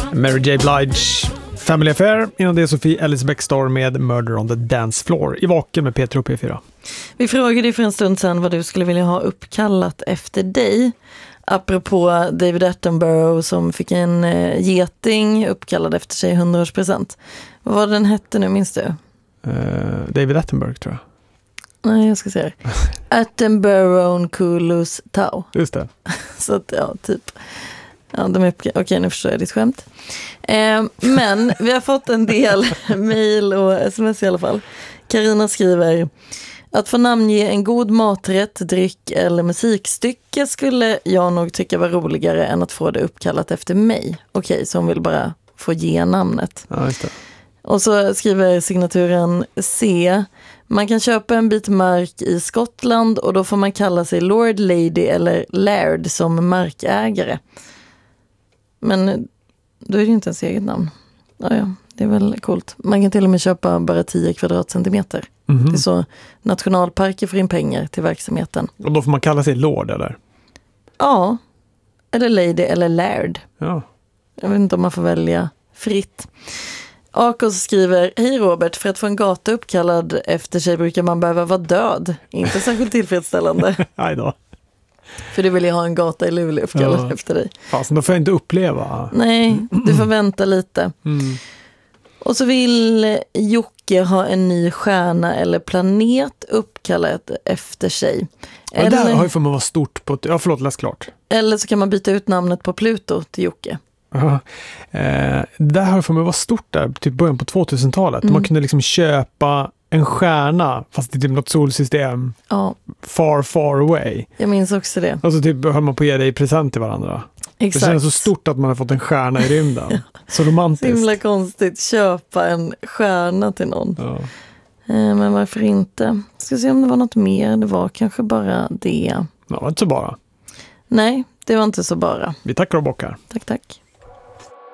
Mary J. Blige, Family Affair. Innan det är Sofie Ellis Bextor med Murder on the Dance Floor i Vaken med Peter och P4. Vi frågade dig för en stund sedan vad du skulle vilja ha uppkallat efter dig. Apropå David Attenborough som fick en geting uppkallad efter sig 100-årspresent. Vad var den hette nu, minns du? David Attenborough tror jag. Nej, jag ska säga det. Attenborough Kulus Tau. Just det. Så att, ja, typ. Ja, okej, nu förstår jag ditt skämt. Men vi har fått en del mejl och sms i alla fall. Carina skriver: att få namnge en god maträtt, dryck eller musikstycke skulle jag nog tycka var roligare än att få det uppkallat efter mig. Okej, så hon vill bara få ge namnet. Ja, just det. Och så skriver signaturen C: man kan köpa en bit mark i Skottland och då får man kalla sig Lord, Lady eller Laird som markägare. Men då är det inte ens eget namn. Ja, det är väl coolt. Man kan till och med köpa bara 10 kvadratcentimeter. Det är så nationalparker får in pengar till verksamheten. Och då får man kalla sig Lord, eller? Ja, eller Lady eller Laird. Ja. Jag vet inte om man får välja fritt. Akos skriver: hej Robert, för att få en gata uppkallad efter sig brukar man behöva vara död. Inte särskilt tillfredsställande. Nej då. För du vill ju ha en gata i Luleå uppkallad efter dig. Fast då får jag inte uppleva. Nej, du får vänta lite. Och så vill Jocke ha en ny stjärna eller planet uppkallad efter sig. Eller, det där har ju för mig vara stort på... Ja, förlåt, läs klart. Eller så kan man byta ut namnet på Pluto till Jocke. Det här har för mig vara stort där, typ början på 2000-talet. Man kunde liksom köpa en stjärna, fast det är typ något solsystem. Ja. Far, far away. Jag minns också det. Och så typ höll man på att ge dig present till varandra. Exakt. Det känns så stort att man har fått en stjärna i rymden. Så romantiskt. Så himla konstigt, köpa en stjärna till någon. Ja. Men varför inte? Ska se om det var något mer. Det var kanske bara det. Ja, inte så bara. Nej, det var inte så bara. Vi tackar och bockar. Tack.